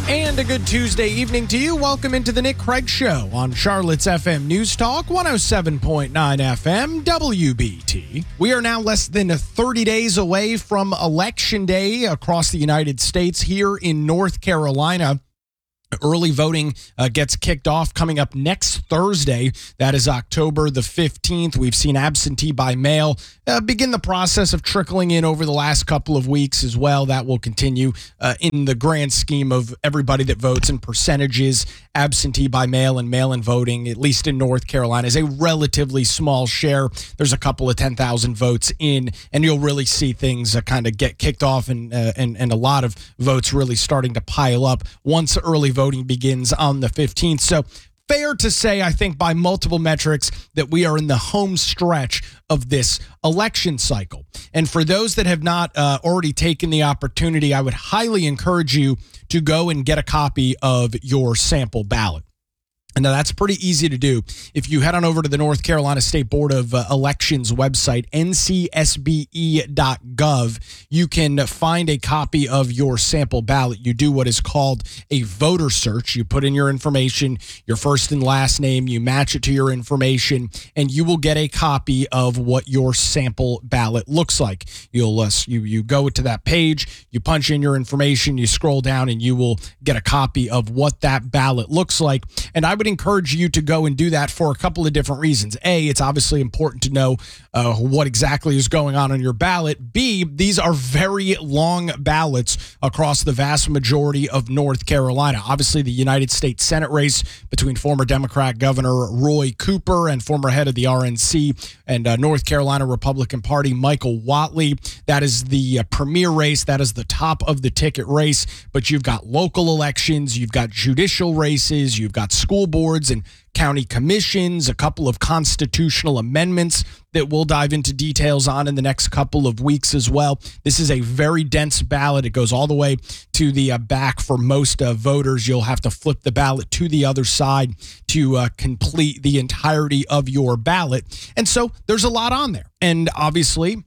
And a good Tuesday evening to you. Welcome into the Nick Craig Show on Charlotte's FM News Talk, 107.9 FM, WBT. We are now less than 30 days away from Election Day across the United States. Here in North Carolina, early voting gets kicked off coming up next Thursday. That is October the 15th. We've seen absentee by mail begin the process of trickling in over the last couple of weeks as well. That will continue in the grand scheme of everybody that votes and percentages. Absentee by mail and mail-in voting, at least in North Carolina, is a relatively small share. There's a couple of 10,000 votes in, and you'll really see things kind of get kicked off and a lot of votes really starting to pile up once early voting begins on the 15th. So fair to say, I think, by multiple metrics, that we are in the home stretch of this election cycle. And for those that have not already taken the opportunity, I would highly encourage you to go and get a copy of your sample ballot. And now that's pretty easy to do. If you head on over to the North Carolina State Board of Elections website, ncsbe.gov, you can find a copy of your sample ballot. You do what is called a voter search. You put in your information, your first and last name, you match it to your information, and you will get a copy of what your sample ballot looks like. You go to that page, you punch in your information, you scroll down, and you will get a copy of what that ballot looks like. And I would encourage you to go and do that for a couple of different reasons. A, it's obviously important to know what exactly is going on your ballot. B, these are very long ballots across the vast majority of North Carolina. Obviously, the United States Senate race between former Democrat Governor Roy Cooper and former head of the RNC and North Carolina Republican Party Michael Whatley. That is the premier race. That is the top of the ticket race. But you've got local elections, you've got judicial races, you've got school boards and county commissions, a couple of constitutional amendments that we'll dive into details on in the next couple of weeks as well. This is a very dense ballot. It goes all the way to the back for most voters. You'll have to flip the ballot to the other side to complete the entirety of your ballot. And so there's a lot on there. And obviously,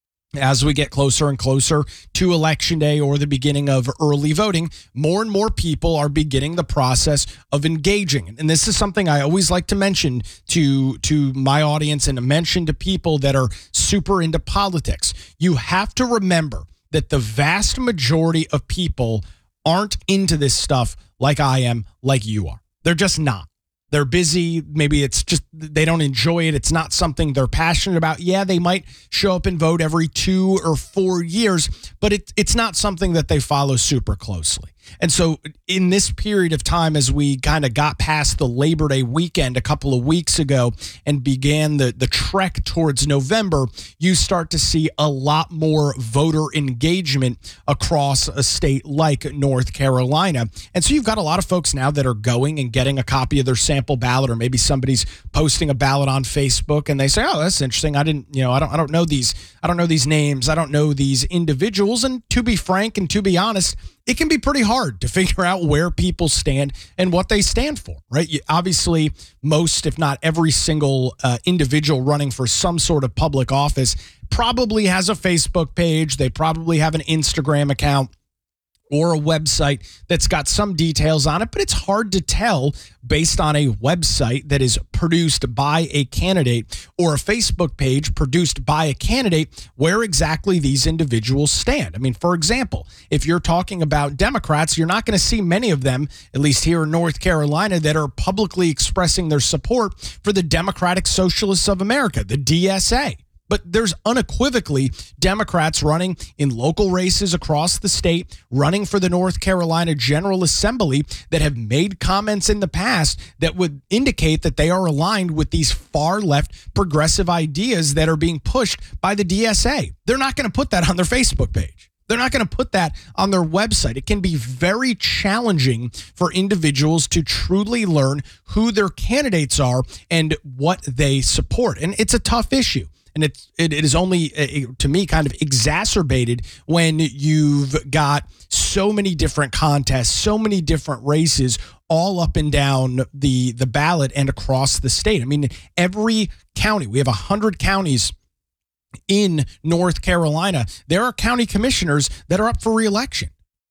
as we get closer and closer to Election Day or the beginning of early voting, more and more people are beginning the process of engaging. And this is something I always like to mention to my audience and to mention to people that are super into politics. You have to remember that the vast majority of people aren't into this stuff like I am, like you are. They're just not. They're busy. Maybe it's just they don't enjoy it. It's not something they're passionate about. Yeah, they might show up and vote every 2 or 4 years, but it's not something that they follow super closely. And so in this period of time, as we kind of got past the Labor Day weekend a couple of weeks ago and began the trek towards November, you start to see a lot more voter engagement across a state like North Carolina. And so you've got a lot of folks now that are going and getting a copy of their sample ballot, or maybe somebody's posting a ballot on Facebook and they say, oh, that's interesting. I don't know these names. I don't know these individuals. And to be frank and to be honest, it can be pretty hard to figure out where people stand and what they stand for, right? Obviously, most, if not every single individual running for some sort of public office probably has a Facebook page. They probably have an Instagram account or a website that's got some details on it, but it's hard to tell based on a website that is produced by a candidate or a Facebook page produced by a candidate where exactly these individuals stand. I mean, for example, if you're talking about Democrats, you're not going to see many of them, at least here in North Carolina, that are publicly expressing their support for the Democratic Socialists of America, the DSA. But there's unequivocally Democrats running in local races across the state, running for the North Carolina General Assembly that have made comments in the past that would indicate that they are aligned with these far left progressive ideas that are being pushed by the DSA. They're not going to put that on their Facebook page. They're not going to put that on their website. It can be very challenging for individuals to truly learn who their candidates are and what they support. And it's a tough issue. And it is only, to me, kind of exacerbated when you've got so many different contests, so many different races all up and down the ballot and across the state. I mean, every county, we have 100 counties in North Carolina. There are county commissioners that are up for re-election.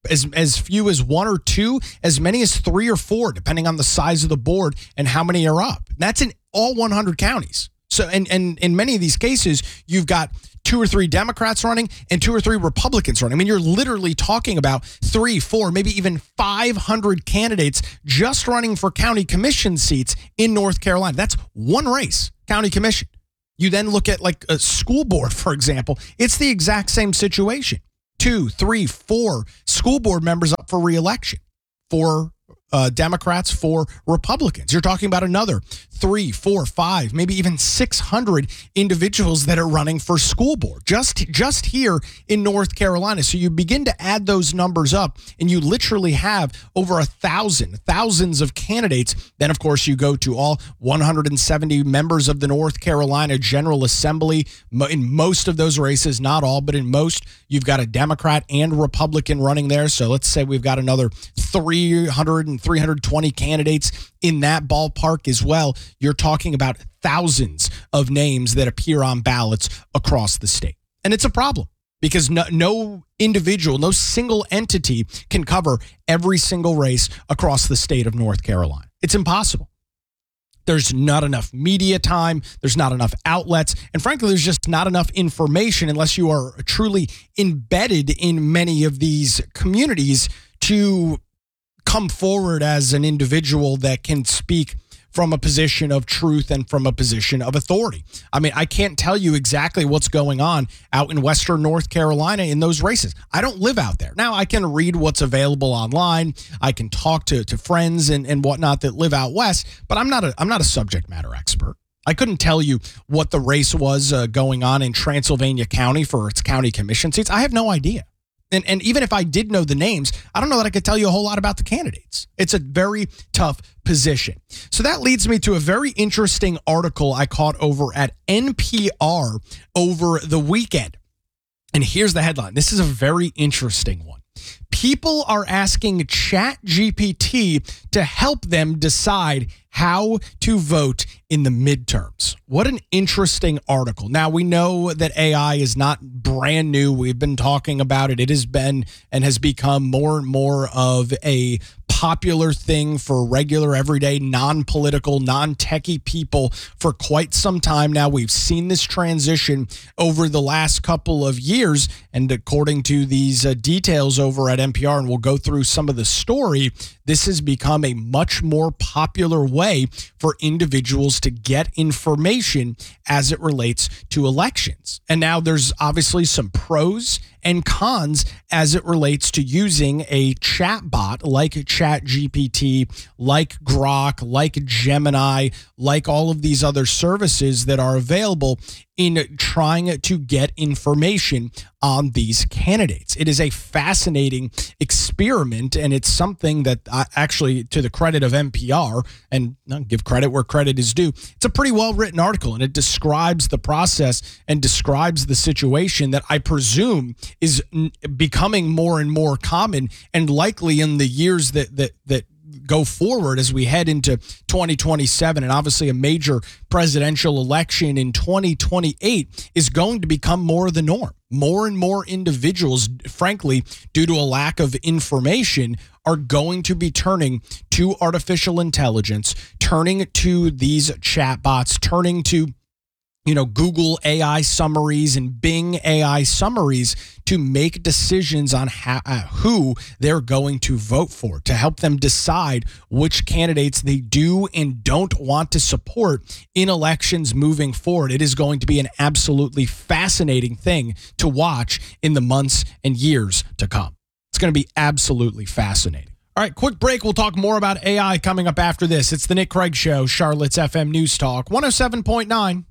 as few as 1 or 2, as many as 3 or 4, depending on the size of the board and how many are up. That's in all 100 counties. So, and in many of these cases, you've got 2 or 3 Democrats running and 2 or 3 Republicans running. I mean, you're literally talking about 3, 4, maybe even 500 candidates just running for county commission seats in North Carolina. That's one race, county commission. You then look at like a school board, for example. It's the exact same situation. 2, 3, 4 school board members up for re-election. 4 Democrats, 4 Republicans. You're talking about another 3, 4, 5, maybe even 600 individuals that are running for school board just here in North Carolina. So you begin to add those numbers up, and you literally have over thousands of candidates. Then, of course, you go to all 170 members of the North Carolina General Assembly. In most of those races, not all, but in most, you've got a Democrat and Republican running there. So let's say we've got another 320 candidates in that ballpark as well. You're talking about thousands of names that appear on ballots across the state. And it's a problem because no individual, no single entity can cover every single race across the state of North Carolina. It's impossible. There's not enough media time. There's not enough outlets. And frankly, there's just not enough information unless you are truly embedded in many of these communities to come forward as an individual that can speak from a position of truth and from a position of authority. I mean, I can't tell you exactly what's going on out in Western North Carolina in those races. I don't live out there. Now, I can read what's available online. I can talk to friends and whatnot that live out west, but I'm not a subject matter expert. I couldn't tell you what the race was going on in Transylvania County for its county commission seats. I have no idea. And even if I did know the names, I don't know that I could tell you a whole lot about the candidates. It's a very tough position. So that leads me to a very interesting article I caught over at NPR over the weekend. And here's the headline. This is a very interesting one. People are asking ChatGPT to help them decide how to vote in the midterms. What an interesting article. Now, we know that AI is not brand new. We've been talking about it. It has been and has become more and more of a popular thing for regular, everyday, non-political, non-techie people for quite some time now. We've seen this transition over the last couple of years. And according to these details over at NPR, and we'll go through some of the story, this has become a much more popular way for individuals to get information as it relates to elections. And now there's obviously some pros and cons as it relates to using a chat bot like ChatGPT, like Grok, like Gemini, like all of these other services that are available in trying to get information on these candidates. It is a fascinating experiment, and it's something that actually, to the credit of NPR, and I'll give credit where credit is due, it's a pretty well-written article, and it describes the process and describes the situation that I presume is becoming more and more common, and likely in the years that go forward as we head into 2027, and obviously a major presidential election in 2028 is going to become more the norm. More and more individuals, frankly, due to a lack of information, are going to be turning to artificial intelligence, turning to these chatbots, turning to Google AI summaries and Bing AI summaries to make decisions on who they're going to vote for, to help them decide which candidates they do and don't want to support in elections moving forward. It is going to be an absolutely fascinating thing to watch in the months and years to come. It's going to be absolutely fascinating. All right, quick break. We'll talk more about AI coming up after this. It's the Nick Craig Show, Charlotte's FM News Talk, 107.9.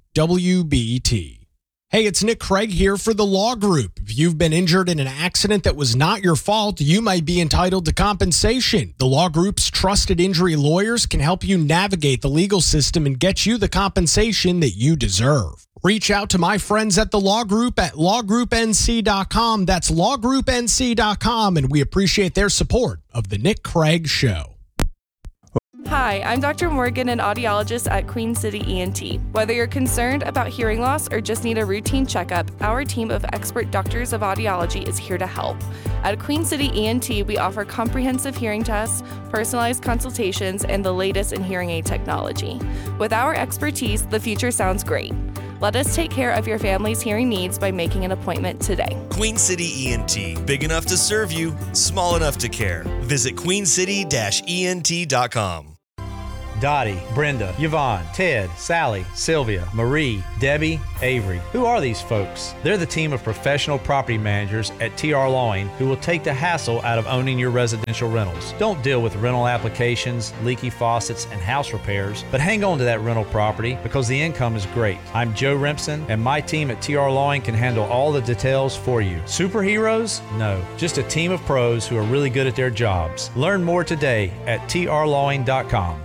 WBT. Hey, it's Nick Craig here for The Law Group. If you've been injured in an accident that was not your fault, you might be entitled to compensation. The Law Group's trusted injury lawyers can help you navigate the legal system and get you the compensation that you deserve. Reach out to my friends at The Law Group at lawgroupnc.com. That's lawgroupnc.com, and we appreciate their support of The Nick Craig Show. Hi, I'm Dr. Morgan, an audiologist at Queen City ENT. Whether you're concerned about hearing loss or just need a routine checkup, our team of expert doctors of audiology is here to help. At Queen City ENT, we offer comprehensive hearing tests, personalized consultations, and the latest in hearing aid technology. With our expertise, the future sounds great. Let us take care of your family's hearing needs by making an appointment today. Queen City ENT, big enough to serve you, small enough to care. Visit queencity-ent.com. Dottie, Brenda, Yvonne, Ted, Sally, Sylvia, Marie, Debbie, Avery. Who are these folks? They're the team of professional property managers at TR Lawing who will take the hassle out of owning your residential rentals. Don't deal with rental applications, leaky faucets, and house repairs, but hang on to that rental property because the income is great. I'm Joe Rimpson, and my team at TR Lawing can handle all the details for you. Superheroes? No, just a team of pros who are really good at their jobs. Learn more today at trlawing.com.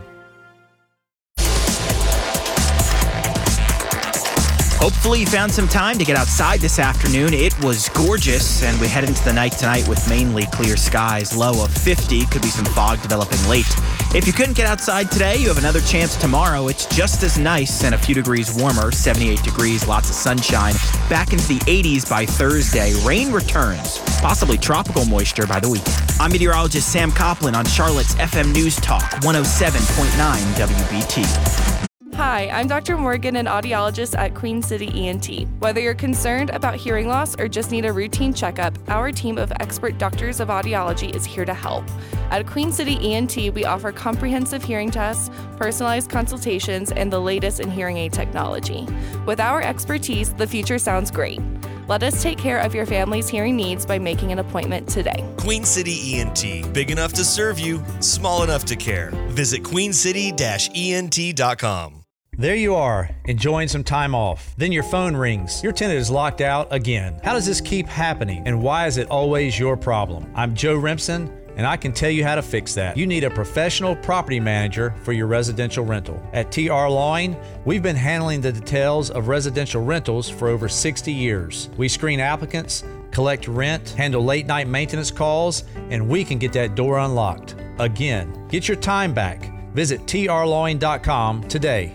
Hopefully you found some time to get outside this afternoon. It was gorgeous, and we head into the night tonight with mainly clear skies, low of 50. Could be some fog developing late. If you couldn't get outside today, you have another chance tomorrow. It's just as nice and a few degrees warmer, 78 degrees, lots of sunshine. Back into the 80s by Thursday. Rain returns, possibly tropical moisture by the weekend. I'm meteorologist Sam Copeland on Charlotte's FM News Talk, 107.9 WBT. Hi, I'm Dr. Morgan, an audiologist at Queen City ENT. Whether you're concerned about hearing loss or just need a routine checkup, our team of expert doctors of audiology is here to help. At Queen City ENT, we offer comprehensive hearing tests, personalized consultations, and the latest in hearing aid technology. With our expertise, the future sounds great. Let us take care of your family's hearing needs by making an appointment today. Queen City ENT, big enough to serve you, small enough to care. Visit queencity-ent.com. There you are, enjoying some time off. Then your phone rings. Your tenant is locked out again. How does this keep happening, and why is it always your problem? I'm Joe Rimpson, and I can tell you how to fix that. You need a professional property manager for your residential rental. At TR Lawing, we've been handling the details of residential rentals for over 60 years. We screen applicants, collect rent, handle late-night maintenance calls, and we can get that door unlocked. Again, get your time back. Visit trlawing.com today.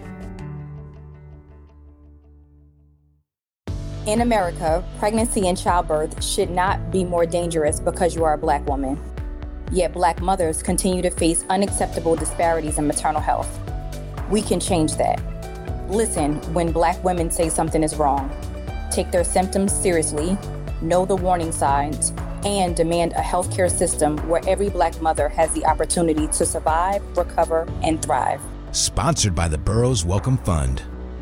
In America, pregnancy and childbirth should not be more dangerous because you are a Black woman. Yet Black mothers continue to face unacceptable disparities in maternal health. We can change that. Listen when Black women say something is wrong. Take their symptoms seriously, know the warning signs, and demand a healthcare system where every Black mother has the opportunity to survive, recover, and thrive. Sponsored by the Burroughs Welcome Fund.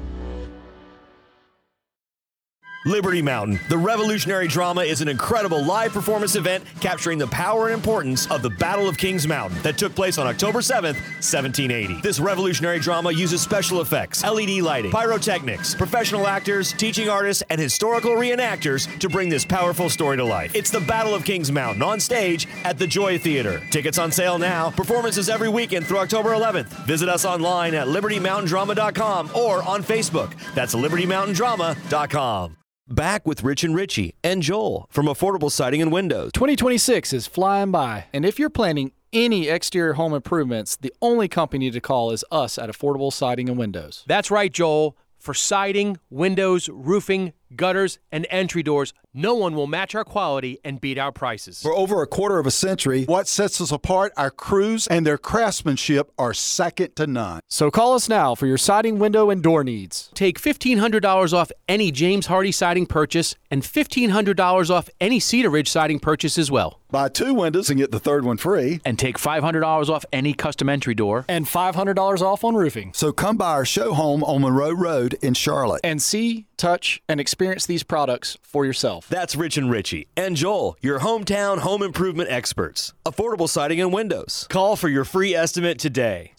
Liberty Mountain, the revolutionary drama, is an incredible live performance event capturing the power and importance of the Battle of Kings Mountain that took place on October 7th, 1780. This revolutionary drama uses special effects, LED lighting, pyrotechnics, professional actors, teaching artists, and historical reenactors to bring this powerful story to life. It's the Battle of Kings Mountain on stage at the Joy Theater. Tickets on sale now. Performances every weekend through October 11th. Visit us online at libertymountaindrama.com or on Facebook. That's libertymountaindrama.com. Back with Rich and Richie and Joel from Affordable Siding and Windows. 2026 is flying by, and if you're planning any exterior home improvements, the only company to call is us at Affordable Siding and Windows. That's right, Joel. For siding, windows, roofing, gutters, and entry doors, no one will match our quality and beat our prices. For over a quarter of a century, what sets us apart, our crews and their craftsmanship, are second to none. So call us now for your siding, window, and door needs. Take $1,500 off any James Hardy siding purchase and $1,500 off any Cedar Ridge siding purchase as well. Buy 2 windows and get the third one free. And take $500 off any custom entry door. And $500 off on roofing. So come by our show home on Monroe Road in Charlotte. And see, touch, and experience these products for yourself. That's Rich and Richie and Joel, your hometown home improvement experts. Affordable Siding and Windows. Call for your free estimate today.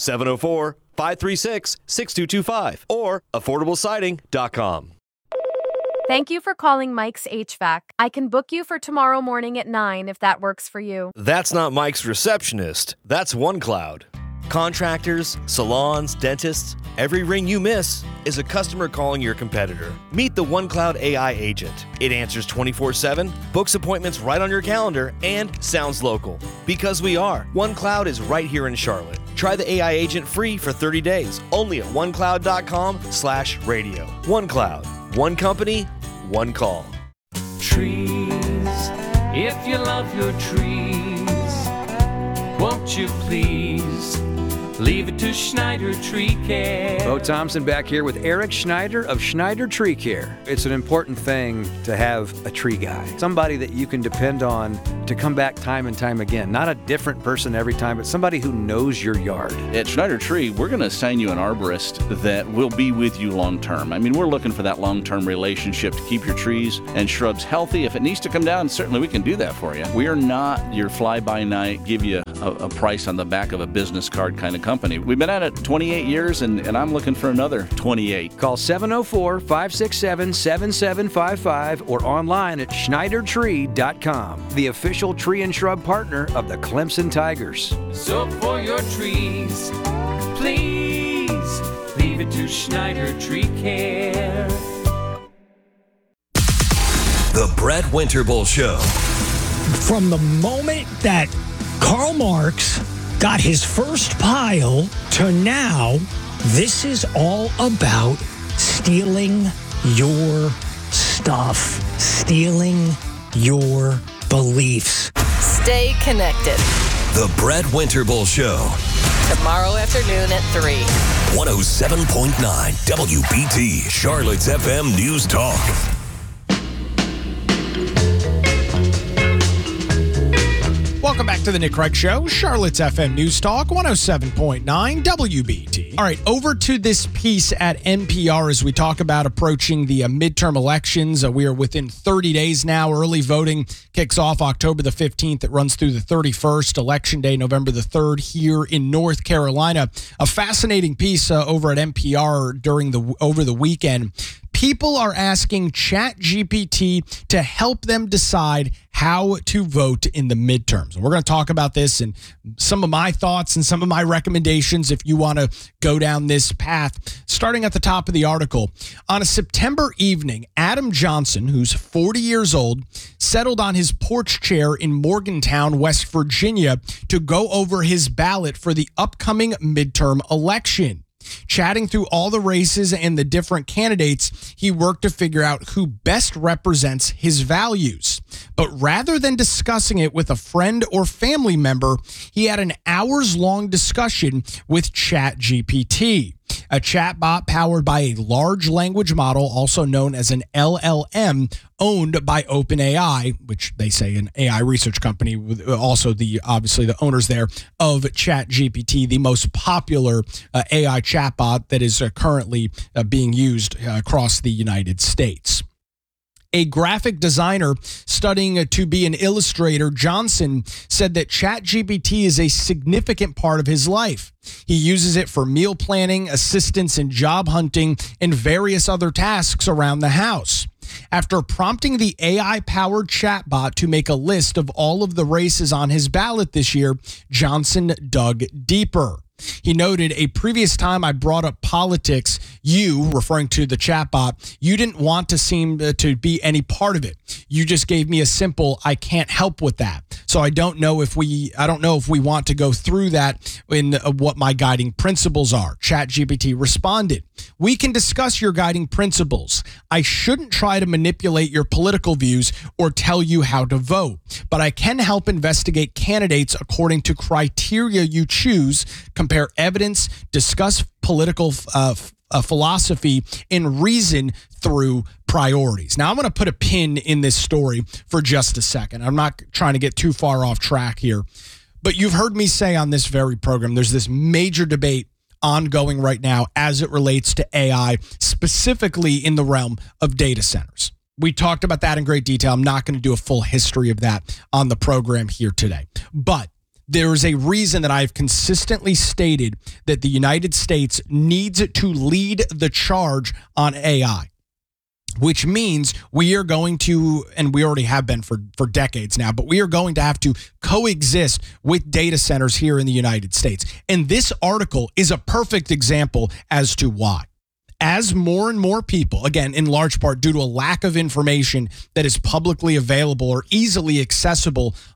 704-536-6225 or affordablesiding.com. Thank you for calling Mike's HVAC. I can book you for tomorrow morning at 9 if that works for you. That's not Mike's receptionist. That's OneCloud. Contractors, salons, dentists, every ring you miss is a customer calling your competitor. Meet the OneCloud AI agent. It answers 24/7, books appointments right on your calendar, and sounds local. Because we are. OneCloud is right here in Charlotte. Try the AI agent free for 30 days, only at onecloud.com/radio. OneCloud, one company, one call. Trees, if you love your trees, won't you please leave it to Schneider Tree Care? Bo Thompson back here with Eric Schneider of Schneider Tree Care. It's an important thing to have a tree guy, somebody that you can depend on to come back time and time again. Not a different person every time, but somebody who knows your yard. At Schneider Tree, we're going to assign you an arborist that will be with you long term. I mean, we're looking for that long-term relationship to keep your trees and shrubs healthy. If it needs to come down, certainly we can do that for you. We are not your fly-by-night, give you a price on the back of a business card kind of company. We've been at it 28 years, and I'm looking for another 28. Call 704-567-7755 or online at SchneiderTree.com, the official tree and shrub partner of the Clemson Tigers. So for your trees, please leave it to Schneider Tree Care. The Brett Winterble Show. From the moment that Karl Marx got his first pile to now, this is all about stealing your stuff, stealing your beliefs. Stay connected. The Brett Winterble Show. Tomorrow afternoon at 3. 107.9 WBT, Charlotte's FM News Talk. Welcome back to the Nick Craig Show, Charlotte's FM News Talk, 107.9 WBT. All right, over to this piece at NPR as we talk about approaching the midterm elections. We are within 30 days now. Early voting kicks off October the 15th. It runs through the 31st. Election Day, November the 3rd, here in North Carolina. A fascinating piece over at NPR over the weekend. People are asking ChatGPT to help them decide how to vote in the midterms. And we're going to talk about this and some of my thoughts and some of my recommendations if you want to go down this path. Starting at the top of the article, on a September evening, Adam Johnson, who's 40 years old, settled on his porch chair in Morgantown, West Virginia, to go over his ballot for the upcoming midterm election. Chatting through all the races and the different candidates, he worked to figure out who best represents his values. But rather than discussing it with a friend or family member, he had an hours-long discussion with ChatGPT, a chatbot powered by a large language model, also known as an LLM, owned by OpenAI, which they say an AI research company, with also obviously the owners there of ChatGPT, the most popular AI chatbot that is currently being used across the United States. A graphic designer studying to be an illustrator, Johnson said that ChatGPT is a significant part of his life. He uses it for meal planning, assistance in job hunting, and various other tasks around the house. After prompting the AI-powered chatbot to make a list of all of the races on his ballot this year, Johnson dug deeper. He noted, a previous time I brought up politics, you, referring to the chatbot, you didn't want to seem to be any part of it. You just gave me a simple, I can't help with that. So I don't know if we want to go through that in what my guiding principles are. ChatGPT responded, we can discuss your guiding principles. I shouldn't try to manipulate your political views or tell you how to vote, but I can help investigate candidates according to criteria you choose, compare evidence, discuss political philosophy, and reason through priorities. Now, I'm going to put a pin in this story for just a second. I'm not trying to get too far off track here, but you've heard me say on this very program, there's this major debate ongoing right now as it relates to AI, specifically in the realm of data centers. We talked about that in great detail. I'm not going to do a full history of that on the program here today, but there is a reason that I've consistently stated that the United States needs to lead the charge on AI, which means we are going to, and we already have been for decades now, but we are going to have to coexist with data centers here in the United States. And this article is a perfect example as to why. As more and more people, again, in large part due to a lack of information that is publicly available or easily accessible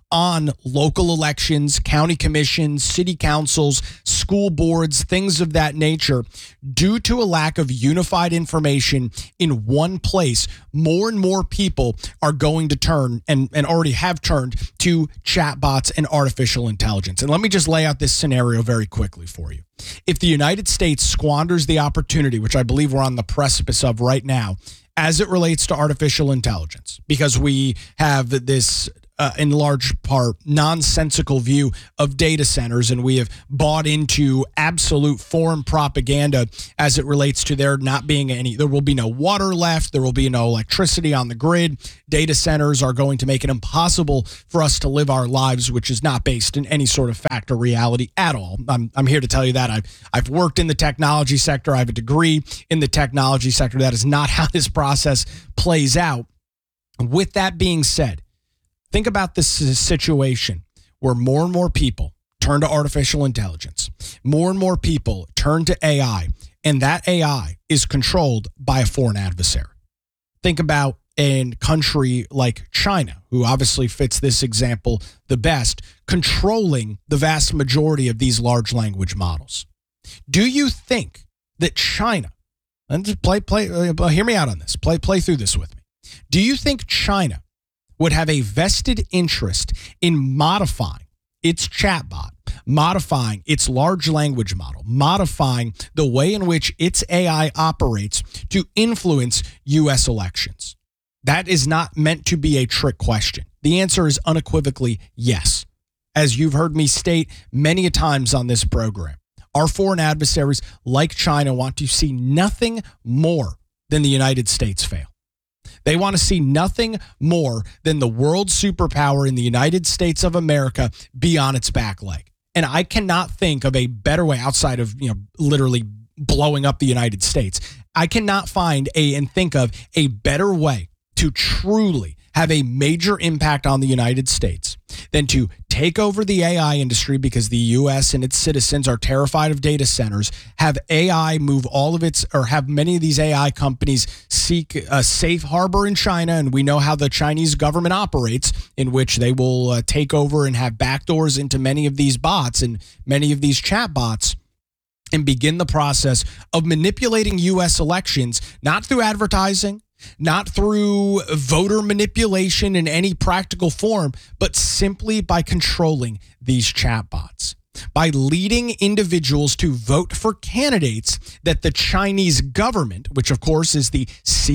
on local elections, county commissions, city councils, school boards, things of that nature. Due to a lack of unified information in one place, more and more people are going to turn and already have turned to chatbots and artificial intelligence. And let me just lay out this scenario very quickly for you. If the United States squanders the opportunity, which I believe we're on the precipice of right now, as it relates to artificial intelligence, because we have this in large part nonsensical view of data centers, and we have bought into absolute foreign propaganda as it relates to there not being there will be no water left, there will be no electricity on the grid. Data centers are going to make it impossible for us to live our lives, which is not based in any sort of fact or reality at all. I'm here to tell you that I've worked in the technology sector. I have a degree in the technology sector. That is not how this process plays out. With that being said, think about this situation where more and more people turn to artificial intelligence. More and more people turn to AI, and that AI is controlled by a foreign adversary. Think about a country like China, who obviously fits this example the best, controlling the vast majority of these large language models. Do you think that China, and just hear me out on this, play through this with me. Do you think China would have a vested interest in modifying its chatbot, modifying its large language model, modifying the way in which its AI operates to influence U.S. elections? That is not meant to be a trick question. The answer is unequivocally yes. As you've heard me state many a times on this program, our foreign adversaries like China want to see nothing more than the United States fail. They want to see nothing more than the world superpower in the United States of America be on its back leg. And I cannot think of a better way outside of, literally blowing up the United States. I cannot find and think of a better way to truly have a major impact on the United States than to take over the AI industry, because the U.S. and its citizens are terrified of data centers, have AI move have many of these AI companies seek a safe harbor in China. And we know how the Chinese government operates, in which they will take over and have backdoors into many of these bots and many of these chatbots, and begin the process of manipulating U.S. elections, not through advertising, not through voter manipulation in any practical form, but simply by controlling these chatbots, by leading individuals to vote for candidates that the Chinese government, which of course is the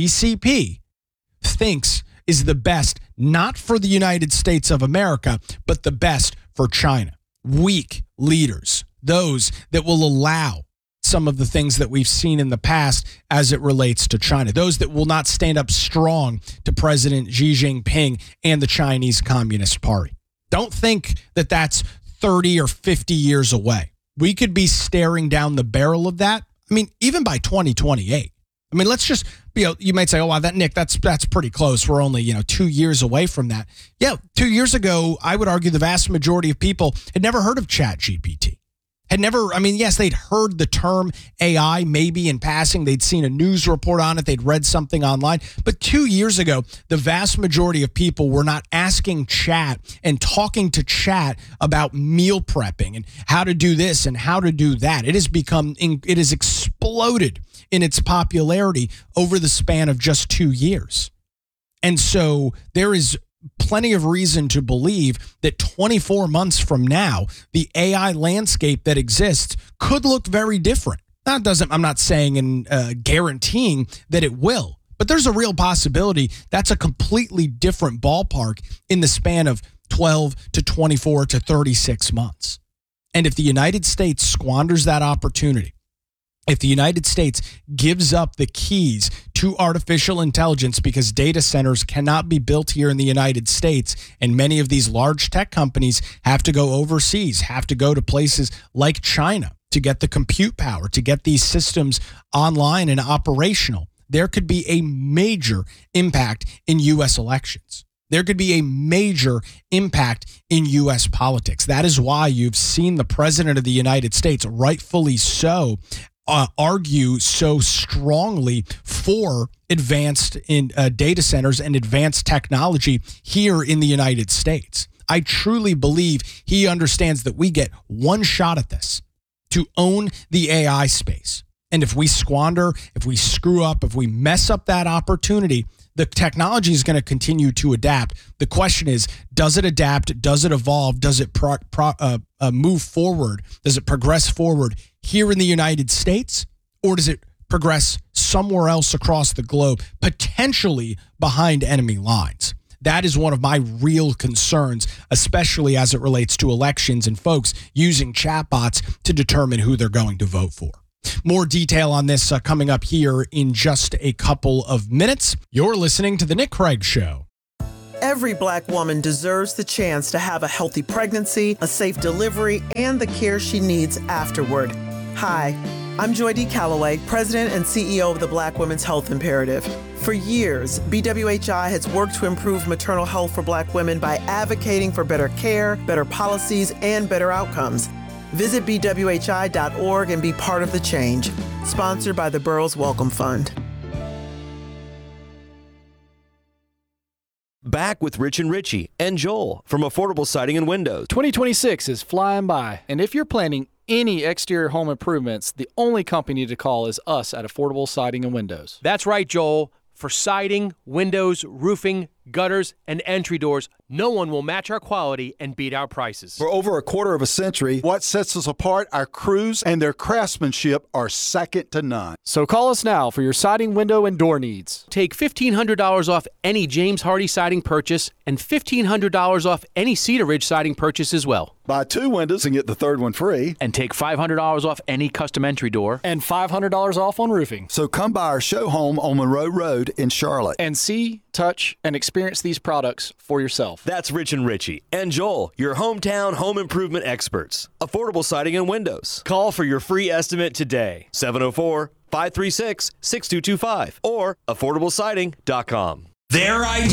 CCP, thinks is the best, not for the United States of America, but the best for China. Weak leaders, those that will allow some of the things that we've seen in the past as it relates to China, those that will not stand up strong to President Xi Jinping and the Chinese Communist Party. Don't think that that's 30 or 50 years away. We could be staring down the barrel of that. I mean, even by 2028. I mean, let's just, you might say, oh, wow, Nick, that's pretty close. We're only, 2 years away from that. Yeah, 2 years ago, I would argue the vast majority of people had never heard of ChatGPT. Yes, they'd heard the term AI maybe in passing. They'd seen a news report on it. They'd read something online. But 2 years ago, the vast majority of people were not asking chat and talking to chat about meal prepping and how to do this and how to do that. It has exploded in its popularity over the span of just 2 years. And so there is plenty of reason to believe that 24 months from now, the AI landscape that exists could look very different. I'm not saying and guaranteeing that it will, but there's a real possibility that's a completely different ballpark in the span of 12 to 24 to 36 months. And if the United States squanders that opportunity, if the United States gives up the keys to artificial intelligence because data centers cannot be built here in the United States, and many of these large tech companies have to go overseas, have to go to places like China to get the compute power, to get these systems online and operational, there could be a major impact in U.S. elections. There could be a major impact in U.S. politics. That is why you've seen the president of the United States, rightfully so, argue so strongly for advanced in data centers and advanced technology here in the United States. I truly believe he understands that we get one shot at this to own the AI space. And if we squander, if we screw up, if we mess up that opportunity, the technology is going to continue to adapt. The question is, does it adapt? Does it evolve? Does it move forward? Does it progress forward here in the United States? Or does it progress somewhere else across the globe, potentially behind enemy lines? That is one of my real concerns, especially as it relates to elections and folks using chatbots to determine who they're going to vote for. More detail on this coming up here in just a couple of minutes. You're listening to The Nick Craig Show. Every Black woman deserves the chance to have a healthy pregnancy, a safe delivery, and the care she needs afterward. Hi, I'm Joy D. Calloway, President and CEO of the Black Women's Health Imperative. For years, BWHI has worked to improve maternal health for Black women by advocating for better care, better policies, and better outcomes. Visit BWHI.org and be part of the change. Sponsored by the Burroughs Welcome Fund. Back with Rich and Richie and Joel from Affordable Siding and Windows. 2026 is flying by, and if you're planning any exterior home improvements, the only company to call is us at Affordable Siding and Windows. That's right, Joel. For siding, windows, roofing, gutters, and entry doors, no one will match our quality and beat our prices. For over a quarter of a century, what sets us apart, our crews and their craftsmanship are second to none. So call us now for your siding, window, and door needs. Take $1,500 off any James Hardy siding purchase and $1,500 off any Cedar Ridge siding purchase as well. Buy 2 windows and get the third one free. And take $500 off any custom entry door. And $500 off on roofing. So come by our show home on Monroe Road in Charlotte. And see, touch, and experience these products for yourself. That's Rich and Richie and Joel, your hometown home improvement experts. Affordable Siding and Windows. Call for your free estimate today. 704-536-6225 or affordablesiding.com. Their idea.